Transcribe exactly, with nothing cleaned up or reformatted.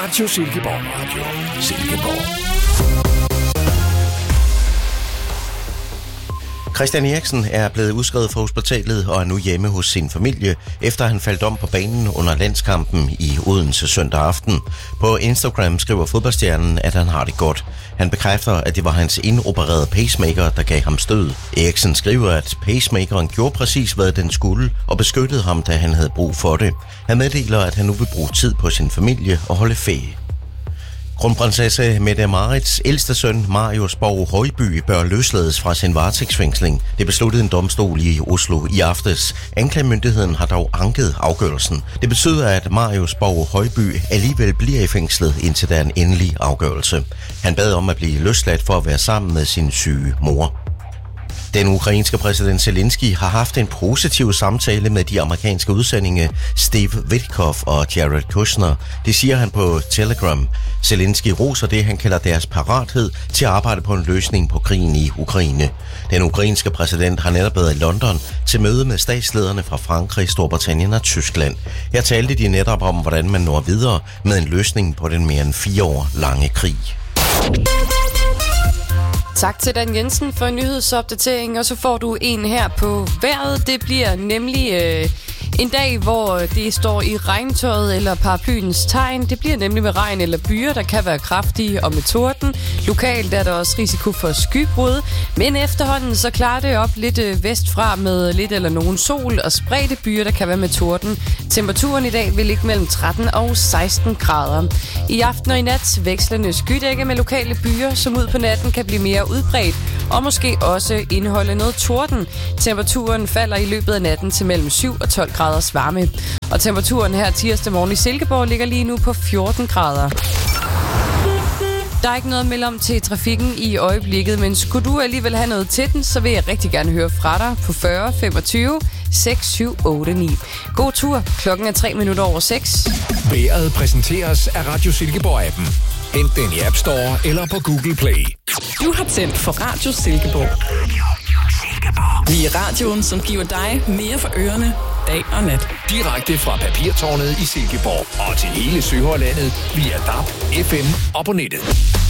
Radio Silkeborg. Radio Silkeborg. Christian Eriksen er blevet udskrevet fra hospitalet og er nu hjemme hos sin familie, efter han faldt om på banen under landskampen i Odense søndag aften. På Instagram skriver fodboldstjernen, at han har det godt. Han bekræfter, at det var hans indopererede pacemaker, der gav ham stød. Eriksen skriver, at pacemakeren gjorde præcis, hvad den skulle, og beskyttede ham, da han havde brug for det. Han meddeler, at han nu vil bruge tid på sin familie og holde ferie. Kronprinsesse Mette-Marits ældste søn, Marius Borg Højby, bør løslades fra sin varetægtsfængsling. Det besluttede en domstol i Oslo i aftes. Anklagemyndigheden har dog anket afgørelsen. Det betyder, at Marius Borg Højby alligevel bliver i fængslet, indtil der er en endelig afgørelse. Han bad om at blive løsladt for at være sammen med sin syge mor. Den ukrainske præsident Zelensky har haft en positiv samtale med de amerikanske udsendinge Steve Witkoff og Jared Kushner. Det siger han på Telegram. Zelensky roser det, han kalder deres parathed til at arbejde på en løsning på krigen i Ukraine. Den ukrainske præsident har netop været i London til møde med statslederne fra Frankrig, Storbritannien og Tyskland. Her talte de netop om, hvordan man når videre med en løsning på den mere end fire år lange krig. Tak til Dan Jensen for en nyhedsopdatering, og så får du en her på vejret. Det bliver nemlig øh, en dag, hvor det står i regntøjet eller paraplyens tegn. Det bliver nemlig med regn eller byer, der kan være kraftige og med torden. Lokalt er der også risiko for skybrud, men efterhånden så klarer det op lidt øh, vestfra med lidt eller nogen sol og spredte byer, der kan være med torden. Temperaturen i dag vil ligge mellem tretten og seksten grader. I aften og i nat vekslende skydække med lokale byer, som ud på natten kan blive mere udbredt og måske også indeholde noget torden. Temperaturen falder i løbet af natten til mellem syv og tolv graders varme. Og temperaturen her tirsdag morgen i Silkeborg ligger lige nu på fjorten grader. Der er ikke noget at melde om til trafikken i øjeblikket, men skulle du alligevel have noget til den, så vil jeg rigtig gerne høre fra dig på fyrre femogtyve seks syv otte ni. God tur. Klokken er tre minutter over seks. Vejret præsenteres af Radio Silkeborg-appen. Hent den i App Store eller på Google Play. Du har tændt for Radio Silkeborg. Vi er radioen, som giver dig mere for ørerne dag og nat. Direkte fra Papirtårnet i Silkeborg og til hele Sønderjylland via D A B, F M og på nettet.